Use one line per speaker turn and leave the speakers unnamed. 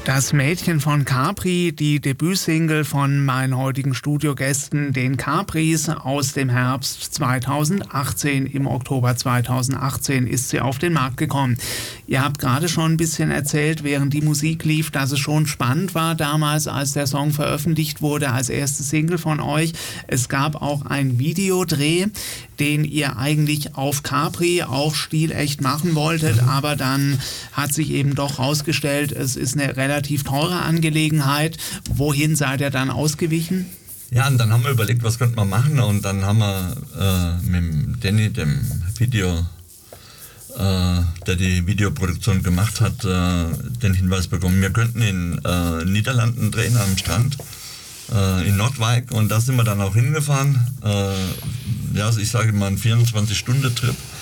Das Mädchen von Capri, die Debütsingle von meinen heutigen Studiogästen, den Capris, aus dem Herbst 2018. Im Oktober 2018 ist sie auf den Markt gekommen. Ihr habt gerade schon ein bisschen erzählt, während die Musik lief, dass es schon spannend war damals, als der Song veröffentlicht wurde, als erste Single von euch. Es gab auch einen Videodreh, den ihr eigentlich auf Capri auch stilecht machen wolltet, aber dann hat sich eben doch rausgestellt, es ist eine relativ teure Angelegenheit. Wohin seid ihr dann ausgewichen?
Ja, und dann haben wir überlegt, was könnte man machen, und dann haben wir mit dem Danny, dem Video, der die Videoproduktion gemacht hat, den Hinweis bekommen, wir könnten in Niederlanden drehen am Strand, in Noordwijk, und da sind wir dann auch hingefahren. Ja, also ich sage mal, ein 24-Stunden-Trip.